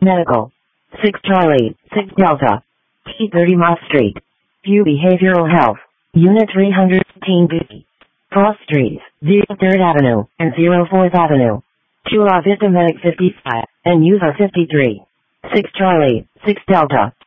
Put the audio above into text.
Medical. 6 Charlie, 6 Delta. T30 Moss Street. View Behavioral Health. Unit 315B. Cross Streets, 03rd Avenue, and 04th Avenue. Chula Vista Medic 55, and user 53. 6 Charlie, 6 Delta.